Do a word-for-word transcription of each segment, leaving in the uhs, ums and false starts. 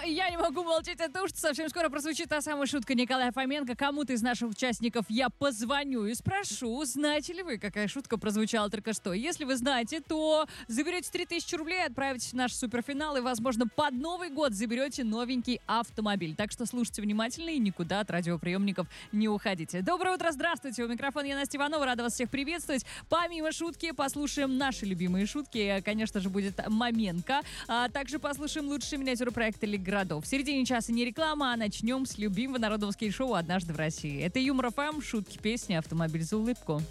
я не могу молчать о том, что совсем скоро прозвучит та самая шутка Николая Фоменко. Кому-то из наших участников я позвоню и спрошу, знаете ли вы, какая шутка прозвучала только что. Если вы знаете, то заберете три тысячи рублей, отправитесь в наш суперфинал и, возможно, под Новый год заберете новенький автомобиль. Так что слушайте внимательно и никуда от радиоприемников не уходите. Доброе утро, здравствуйте. У микрофона я, Настя Иванова, рада вас всех приветствовать. Помимо шутки, послушаем наши любимые шутки. Конечно же, будет Маменко. А также послушаем лучшие миниатюры проекта «Лиг городов». В середине часа не реклама, а начнем с любимого народного скейт-шоу «Однажды в России». Это Юмор ФМ, шутки, песни, автомобиль за улыбку.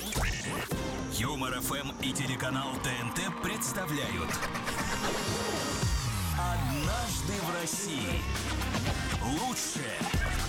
Юмор ФМ и телеканал ТНТ представляют «Однажды в России». Лучшее.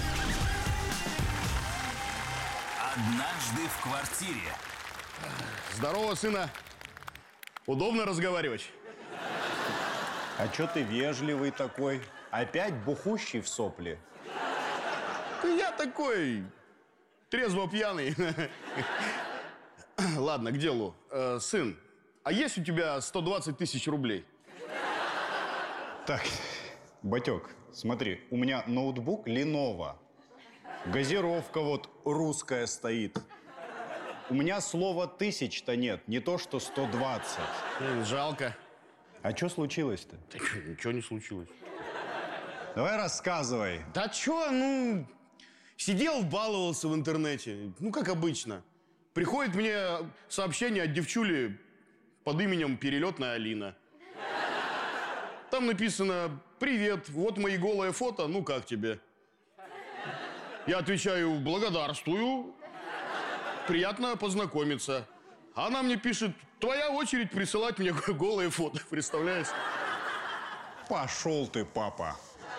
Однажды в квартире. Здорово, сына. Удобно разговаривать? А чё ты вежливый такой? Опять бухущий в сопли? Я такой трезво пьяный. Ладно, к делу. Э, сын, а есть у тебя сто двадцать тысяч рублей? Так, батёк, смотри, у меня ноутбук Lenovo. Газировка вот русская стоит. У меня слова тысяч-то нет, не то что сто двадцать. Жалко. А что случилось-то? Так, ничего не случилось. Давай рассказывай. Да чё, ну, сидел, баловался в интернете, ну, как обычно. Приходит мне сообщение от девчули под именем Перелетная Алина. Там написано: «Привет, вот мои голые фото, ну, как тебе?» Я отвечаю: «Благодарствую, приятно познакомиться». Она мне пишет: «Твоя очередь присылать мне голые фото», представляешь? Пошел ты, папа.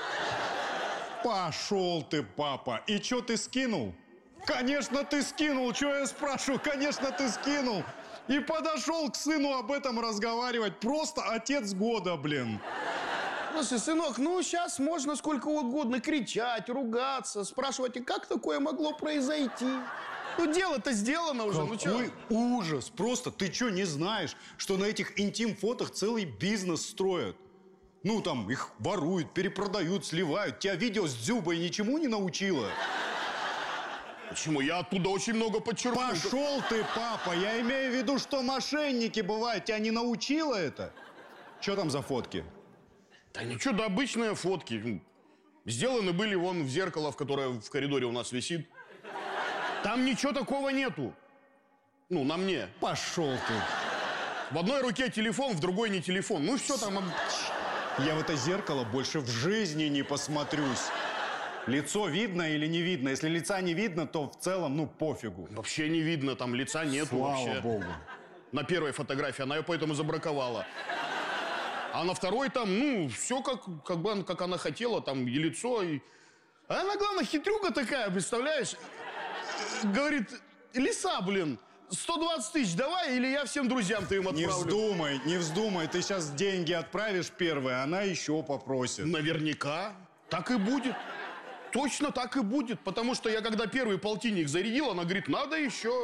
Пошел ты, папа. И что ты скинул? Конечно, ты скинул. Что я спрашиваю? Конечно, ты скинул. И подошел к сыну об этом разговаривать. Просто отец года, блин. Слушай, сынок, ну сейчас можно сколько угодно кричать, ругаться, спрашивать, и как такое могло произойти? Ну, дело-то сделано уже, Какой ну что? ужас! Просто ты что, не знаешь, что на этих интим-фотох целый бизнес строят? Ну, там, их воруют, перепродают, сливают. Тебя видео с Дзюбой ничему не научило? Почему? Я оттуда очень много подчеркнул. Пошел ты, папа! Я имею в виду, что мошенники бывают. Тебя не научило это? Что там за фотки? Да ничего, да обычные фотки. Сделаны были вон в зеркало, в которое в коридоре у нас висит. Там ничего такого нету. Ну, на мне. Пошел ты. В одной руке телефон, в другой не телефон. Ну, что там? Я в это зеркало больше в жизни не посмотрюсь. Лицо видно или не видно? Если лица не видно, то в целом, ну, пофигу. Вообще не видно, там лица нету. Слава вообще. Богу. На первой фотографии, она ее поэтому забраковала. А на второй там, ну, все как, как бы, как она хотела, там и лицо, и... А она, главное, хитрюга такая, представляешь? Говорит: «Лиса, блин, сто двадцать тысяч давай, или я всем друзьям твоим отправлю». Не вздумай, не вздумай. Ты сейчас деньги отправишь первые, она еще попросит. Наверняка так и будет. Точно так и будет. Потому что я, когда первый полтинник зарядил, она говорит: надо еще.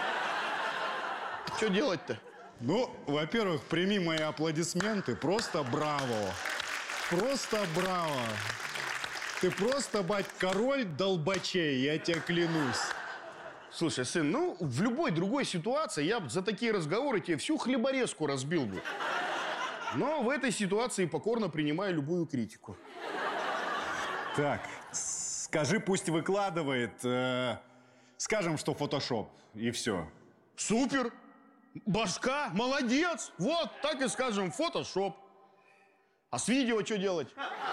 Что делать-то? Ну, во-первых, прими мои аплодисменты. Просто браво. Просто браво. Ты просто, бать, король долбачей, я тебе клянусь. Слушай, сын, ну, в любой другой ситуации я бы за такие разговоры тебе всю хлеборезку разбил бы. Но в этой ситуации покорно принимаю любую критику. Так, скажи, пусть выкладывает. Э, скажем, что фотошоп, и все. Супер! Башка, молодец! Вот, так и скажем, фотошоп. А с видео что делать?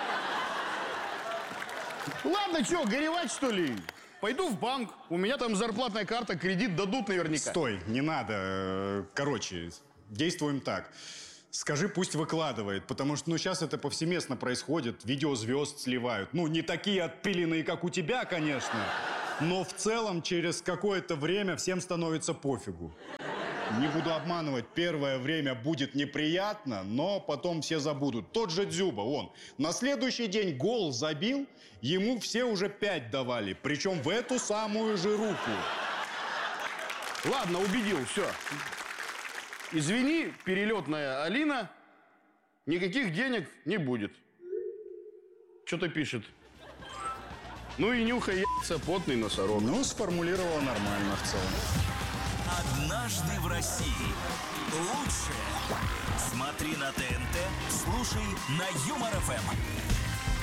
Ладно, что, горевать, что ли? Пойду в банк, у меня там зарплатная карта, кредит дадут наверняка. Стой, не надо. Короче, действуем так. Скажи, пусть выкладывает, потому что, ну, сейчас это повсеместно происходит. Видео звезд сливают. Ну, не такие отпиленные, как у тебя, конечно, но в целом через какое-то время всем становится пофигу. Не буду обманывать, первое время будет неприятно, но потом все забудут. Тот же Дзюба, он на следующий день гол забил, ему все уже пять давали, причем в эту самую же руку. Ладно, убедил, все. Извини, перелетная Алина, никаких денег не будет. что-то пишет. Ну и нюхай яйца, потный носорог. Ну, сформулировала нормально в целом. Однажды в России. Лучшее. Смотри на ТНТ, слушай на Юмор ФМ.